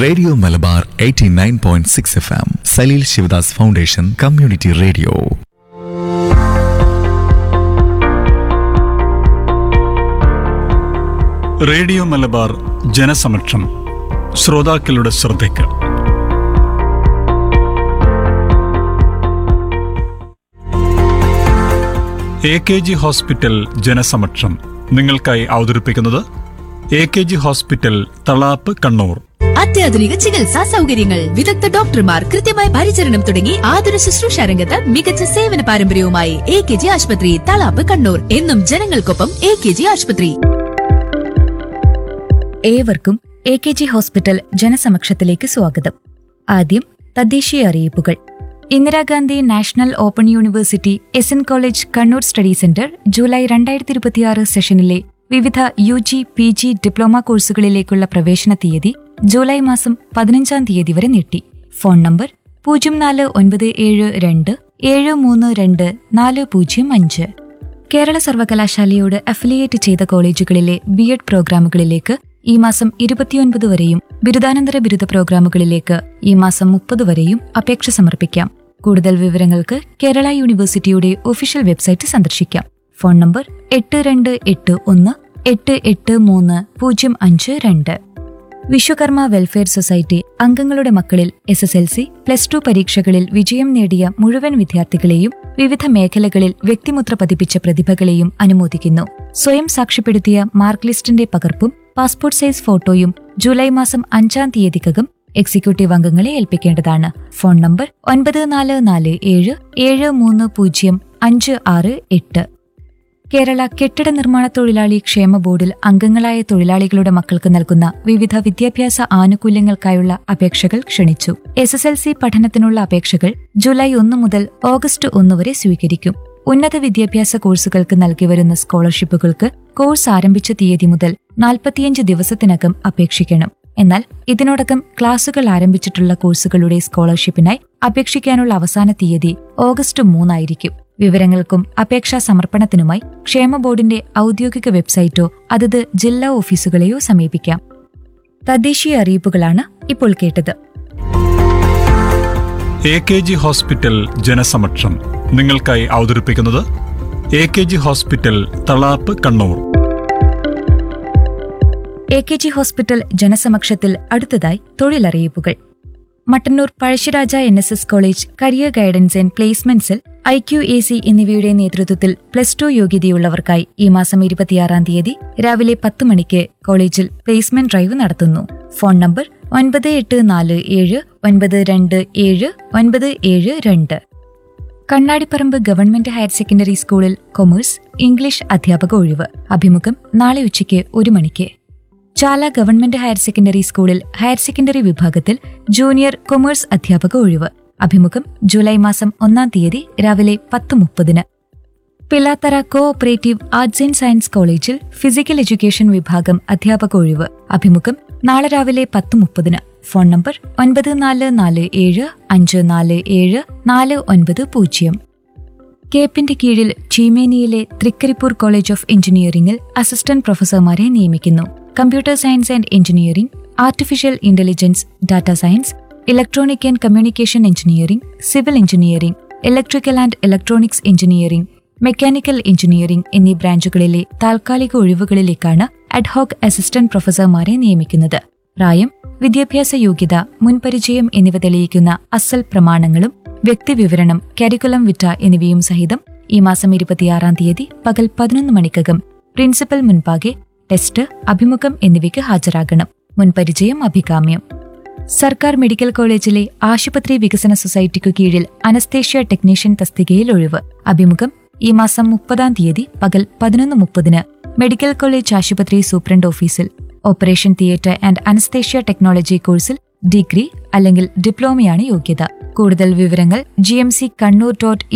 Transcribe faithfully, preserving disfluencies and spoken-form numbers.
Radio Malabar eighty nine point six F M Saleel Sivadas foundation community radio. Radio Malabar ജനസമക്ഷം. ശ്രോതാക്കളുടെ ശ്രദ്ധയ്ക്ക് A K G hospital ജനസമക്ഷം നിങ്ങൾക്കായി അവതരിപ്പിക്കുന്നത് A K G hospital Thalap Kannur. അത്യാധുനിക ചികിത്സാ സൗകര്യങ്ങൾ, വിദഗ്ധ ഡോക്ടർമാർ, കൃത്യമായ പരിചരണം തുടങ്ങി ആതുര ശുശ്രൂഷ രംഗത്ത് മികച്ച സേവന പാരമ്പര്യവുമായി എ കെ ജി ആശുപത്രി തളാപ്പ് കണ്ണൂർ. എന്നും ജനങ്ങൾക്കൊപ്പം എ കെ ജി ആശുപത്രി. ഏവർക്കും എ കെ ജി ഹോസ്പിറ്റൽ ജനസമക്ഷത്തിലേക്ക് സ്വാഗതം. ആദ്യം തദ്ദേശീയ അറിയിപ്പുകൾ. Indira Gandhi national open university S N college Kannur study centre July രണ്ടായിരത്തി ഇരുപത്തിയാറ് സെഷനിലെ വിവിധ U G P G diploma കോഴ്സുകളിലേക്കുള്ള പ്രവേശന തീയതി ജൂലൈ മാസം പതിനഞ്ചാം തീയതി വരെ നീട്ടി. ഫോൺ നമ്പർ പൂജ്യം നാല് ഒൻപത് ഏഴ് രണ്ട് ഏഴ് മൂന്ന് രണ്ട് നാല് പൂജ്യം അഞ്ച്. കേരള സർവകലാശാലയോട് അഫിലിയേറ്റ് ചെയ്ത കോളേജുകളിലെ ബി എഡ് പ്രോഗ്രാമുകളിലേക്ക് ഈ മാസം ഇരുപത്തിയൊൻപത് വരെയും ബിരുദാനന്തര ബിരുദ പ്രോഗ്രാമുകളിലേക്ക് ഈ മാസം മുപ്പത് വരെയും അപേക്ഷ സമർപ്പിക്കാം. കൂടുതൽ വിവരങ്ങൾക്ക് കേരള യൂണിവേഴ്സിറ്റിയുടെ ഒഫീഷ്യൽ വെബ്സൈറ്റ് സന്ദർശിക്കാം. ഫോൺ നമ്പർ എട്ട് രണ്ട് എട്ട് ഒന്ന് എട്ട് എട്ട് മൂന്ന് പൂജ്യം അഞ്ച് രണ്ട്. വിശ്വകർമ്മ വെൽഫെയർ സൊസൈറ്റി അംഗങ്ങളുടെ മക്കളിൽ S S L C plus two പരീക്ഷകളിൽ വിജയം നേടിയ മുഴുവൻ വിദ്യാർത്ഥികളെയും വിവിധ മേഖലകളിൽ വ്യക്തിമുദ്ര പതിപ്പിച്ച പ്രതിഭകളെയും അനുമോദിക്കുന്നു. സ്വയം സാക്ഷ്യപ്പെടുത്തിയ മാർക്ക് ലിസ്റ്റിന്റെ പകർപ്പും പാസ്പോർട്ട് സൈസ് ഫോട്ടോയും ജൂലൈ മാസം അഞ്ചാം തീയതിക്കകം എക്സിക്യൂട്ടീവ് അംഗങ്ങളെ ഏൽപ്പിക്കേണ്ടതാണ്. ഫോൺ നമ്പർ ഒൻപത് നാല് നാല് ഏഴ് ഏഴ് മൂന്ന് പൂജ്യം അഞ്ച് ആറ് എട്ട്. കേരള കെട്ടിട നിർമ്മാണ തൊഴിലാളി ക്ഷേമ ബോർഡിൽ അംഗങ്ങളായ തൊഴിലാളികളുടെ മക്കൾക്ക് നൽകുന്ന വിവിധ വിദ്യാഭ്യാസ ആനുകൂല്യങ്ങൾക്കായുള്ള അപേക്ഷകൾ ക്ഷണിച്ചു. എസ് എസ് എൽ സി പഠനത്തിനുള്ള അപേക്ഷകൾ ജൂലൈ ഒന്ന് മുതൽ ഓഗസ്റ്റ് ഒന്ന് വരെ സ്വീകരിക്കും. ഉന്നത വിദ്യാഭ്യാസ കോഴ്സുകൾക്ക് നൽകിവരുന്ന സ്കോളർഷിപ്പുകൾക്ക് കോഴ്സ് ആരംഭിച്ച തീയതി മുതൽ നാൽപ്പത്തിയഞ്ച് ദിവസത്തിനകം അപേക്ഷിക്കണം. എന്നാൽ ഇതിനോടകം ക്ലാസുകൾ ആരംഭിച്ചിട്ടുള്ള കോഴ്സുകളുടെ സ്കോളർഷിപ്പിനായി അപേക്ഷിക്കാനുള്ള അവസാന തീയതി ഓഗസ്റ്റ് മൂന്നായിരിക്കും. വിവരങ്ങൾക്കും അപേക്ഷാ സമർപ്പണത്തിനുമായി ക്ഷേമ ബോർഡിന്റെ ഔദ്യോഗിക വെബ്സൈറ്റോ അതത് ജില്ലാ ഓഫീസുകളെയോ സമീപിക്കാം. തദ്ദേശീയ അറിയിപ്പുകളാണ് ഇപ്പോൾ കേട്ടത്. എ കെ ജി ഹോസ്പിറ്റൽ ജനസമക്ഷം നിങ്ങൾക്കായി അവതരിപ്പിക്കുന്നത് A K G hospital Thalap Kannur. A K G hospital ജനസമക്ഷത്തിൽ അടുത്തതായി തൊഴിലറിയിപ്പുകൾ. Mattannur Pazhassiraja N S S college career guidance and പ്ലേസ്മെന്റ്സിൽ I Q A C എന്നിവയുടെ നേതൃത്വത്തിൽ പ്ലസ് ടു യോഗ്യതയുള്ളവർക്കായി ഈ മാസം ഇരുപത്തിയാറാം തീയതി രാവിലെ പത്ത് മണിക്ക് കോളേജിൽ പ്ലേസ്മെന്റ് ഡ്രൈവ് നടത്തുന്നു. ഫോൺ നമ്പർ ഒൻപത് എട്ട് നാല് ഏഴ് ഒൻപത് രണ്ട് ഏഴ് ഒൻപത് ഏഴ് രണ്ട്. കണ്ണാടിപ്പറമ്പ് ഗവൺമെന്റ് ഹയർ സെക്കൻഡറി സ്കൂളിൽ കൊമേഴ്സ് ഇംഗ്ലീഷ് അധ്യാപക ഒഴിവ്. അഭിമുഖം നാളെ ഉച്ചയ്ക്ക് ഒരു മണിക്ക്. ചാല ഗവൺമെന്റ് ഹയർ സെക്കൻഡറി സ്കൂളിൽ ഹയർ സെക്കൻഡറി വിഭാഗത്തിൽ ജൂനിയർ കൊമേഴ്സ് അധ്യാപക ഒഴിവ്. അഭിമുഖം ജൂലൈ മാസം ഒന്നാം തീയതി രാവിലെ പത്ത് മുപ്പതിന്. Pilathara co operative arts and science കോളേജിൽ ഫിസിക്കൽ എഡ്യൂക്കേഷൻ വിഭാഗം അധ്യാപക ഒഴിവ്. അഭിമുഖം നാളെ രാവിലെ പത്ത് മുപ്പതിന്. ഫോൺ നമ്പർ ഒൻപത് നാല് നാല് ഏഴ് അഞ്ച് നാല് ഏഴ് നാല് ഒൻപത് പൂജ്യം. കേപ്പിന്റെ കീഴിൽ ചീമേനിയിലെ തൃക്കരിപ്പൂർ കോളേജ് ഓഫ് എഞ്ചിനീയറിംഗിൽ അസിസ്റ്റന്റ് പ്രൊഫസർമാരെ നിയമിക്കുന്നു. Computer science and engineering, artificial intelligence, data science, electronic and communication engineering, civil engineering, electrical and electronics engineering, mechanical engineering എന്നീ ബ്രാഞ്ചുകളിലെ താൽക്കാലിക ഒഴിവുകളിലേക്കാണ് അഡ്ഹോക് അസിസ്റ്റന്റ് പ്രൊഫസർമാരെ നിയമിക്കുന്നത്. പ്രായം, വിദ്യാഭ്യാസ യോഗ്യത, മുൻപരിചയം എന്നിവ തെളിയിക്കുന്ന അസൽ പ്രമാണങ്ങളും വ്യക്തിവിവരണം, കരിക്കുലം വിറ്റ എന്നിവയും സഹിതം ഈ മാസം ഇരുപത്തിയാറാം തീയതി പകൽ പതിനൊന്ന് മണിക്കകം പ്രിൻസിപ്പൽ മുൻപാകെ ടെസ്റ്റ്, അഭിമുഖം എന്നിവയ്ക്ക് ഹാജരാകണം. മുൻപരിചയം അഭികാമ്യം. സർക്കാർ മെഡിക്കൽ കോളേജിലെ ആശുപത്രി വികസന സൊസൈറ്റിക്കു കീഴിൽ അനസ്തേഷ്യ ടെക്നീഷ്യൻ തസ്തികയിൽ ഒഴിവ്. അഭിമുഖം ഈ മാസം മുപ്പതാം തീയതി പകൽ പതിനൊന്ന് മുപ്പതിന് മെഡിക്കൽ കോളേജ് ആശുപത്രി സൂപ്രണ്ട് ഓഫീസിൽ. Operation theatre and anaesthesia technology കോഴ്സിൽ ഡിഗ്രി അല്ലെങ്കിൽ ഡിപ്ലോമയാണ് യോഗ്യത. കൂടുതൽ വിവരങ്ങൾ G M C Kannur dot